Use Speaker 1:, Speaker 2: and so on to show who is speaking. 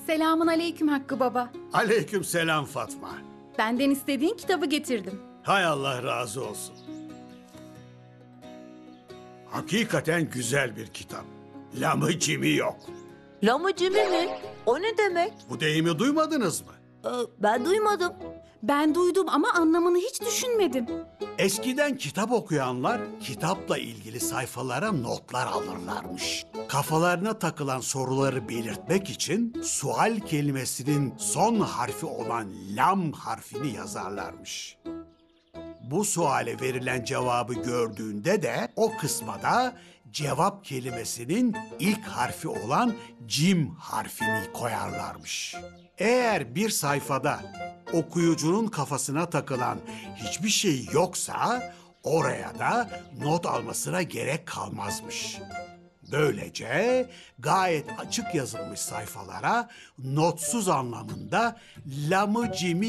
Speaker 1: Selamun aleyküm Hakkı Baba.
Speaker 2: Aleykümselam Fatma.
Speaker 1: Benden istediğin kitabı getirdim.
Speaker 2: Hay Allah razı olsun. Hakikaten güzel bir kitap. Lamı cimi yok.
Speaker 3: Lamıcımı mi? O ne demek?
Speaker 2: Bu deyimi duymadınız mı?
Speaker 3: Ben duymadım.
Speaker 1: Ben duydum ama anlamını hiç düşünmedim.
Speaker 2: Eskiden kitap okuyanlar kitapla ilgili sayfalara notlar alırlarmış. Kafalarına takılan soruları belirtmek için sual kelimesinin son harfi olan lam harfini yazarlarmış. Bu suale verilen cevabı gördüğünde de o kısma da cevap kelimesinin ilk harfi olan cim harfini koyarlarmış. Eğer bir sayfada okuyucunun kafasına takılan hiçbir şey yoksa oraya da not almasına gerek kalmazmış. Böylece gayet açık yazılmış sayfalara notsuz anlamında lamı cimi